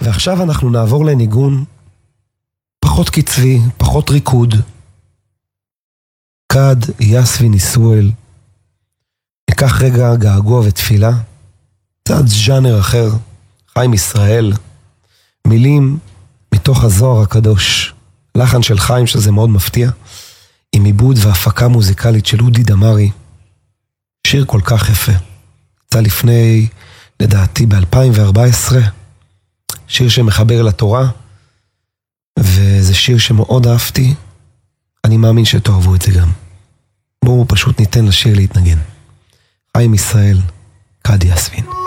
ועכשיו אנחנו נעבור לניגון פחות קצבי, פחות ריקוד. כד יסבין ישראל. ניקח רגע געגוע ותפילה. קצת ז'אנר אחר. חיים ישראל. מילים מתוך הזוהר הקדוש. לחן של חיים שזה מאוד מפתיע. עם עיבוד והפקה מוזיקלית של אודי דמרי. שיר כל כך יפה. יצא לפני, לדעתי, ב-2014. שיר שמחבר לתורה. וזה שיר שמאוד אהבתי. אני מאמין שתאהבו את זה גם. בואו פשוט ניתן לשיר להתנגן. חיים ישראל, כד יסבין.